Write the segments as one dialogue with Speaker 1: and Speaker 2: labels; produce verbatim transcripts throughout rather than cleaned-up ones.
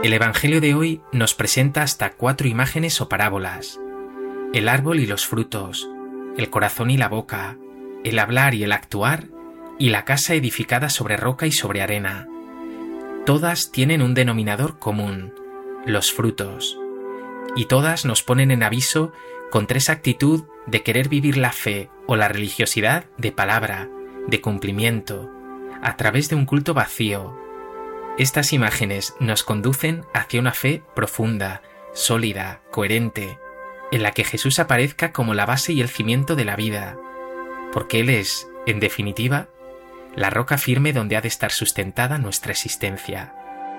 Speaker 1: El Evangelio de hoy nos presenta hasta cuatro imágenes o parábolas: el árbol y los frutos, el corazón y la boca, el hablar y el actuar, y la casa edificada sobre roca y sobre arena. Todas tienen un denominador común: los frutos. Y todas nos ponen en aviso contra esa actitud de querer vivir la fe o la religiosidad de palabra, de cumplimiento, a través de un culto vacío. Estas imágenes nos conducen hacia una fe profunda, sólida, coherente, en la que Jesús aparezca como la base y el cimiento de la vida, porque Él es, en definitiva, la roca firme donde ha de estar sustentada nuestra existencia.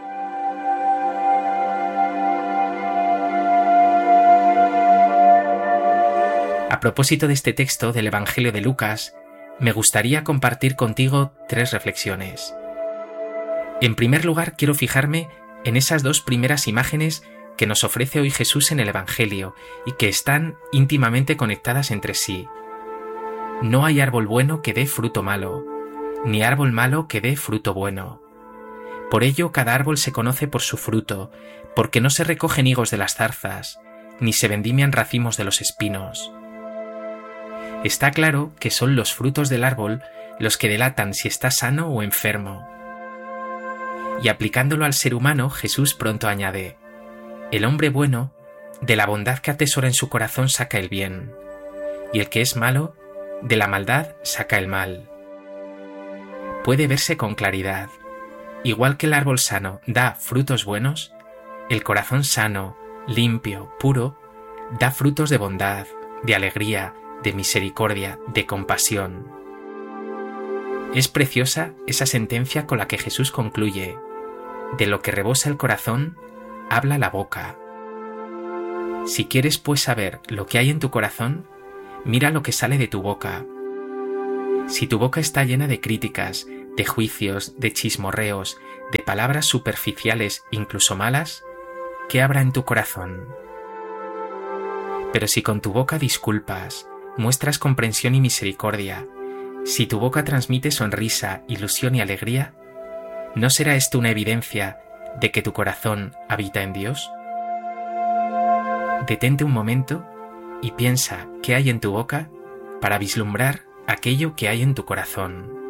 Speaker 1: A propósito de este texto del Evangelio de Lucas, me gustaría compartir contigo tres reflexiones. En primer lugar, quiero fijarme en esas dos primeras imágenes que nos ofrece hoy Jesús en el Evangelio y que están íntimamente conectadas entre sí. No hay árbol bueno que dé fruto malo, ni árbol malo que dé fruto bueno. Por ello, cada árbol se conoce por su fruto, porque no se recogen higos de las zarzas, ni se vendimian racimos de los espinos. Está claro que son los frutos del árbol los que delatan si está sano o enfermo. Y aplicándolo al ser humano, Jesús pronto añade: el hombre bueno, de la bondad que atesora en su corazón saca el bien, y el que es malo, de la maldad saca el mal. Puede verse con claridad. Igual que el árbol sano da frutos buenos, el corazón sano, limpio, puro, da frutos de bondad, de alegría, de misericordia, de compasión. Es preciosa esa sentencia con la que Jesús concluye: de lo que rebosa el corazón, habla la boca. Si quieres pues saber lo que hay en tu corazón, mira lo que sale de tu boca. Si tu boca está llena de críticas, de juicios, de chismorreos, de palabras superficiales, incluso malas, ¿qué habrá en tu corazón? Pero si con tu boca disculpas, muestras comprensión y misericordia, si tu boca transmite sonrisa, ilusión y alegría, ¿no será esto una evidencia de que tu corazón habita en Dios? Detente un momento y piensa qué hay en tu boca para vislumbrar aquello que hay en tu corazón.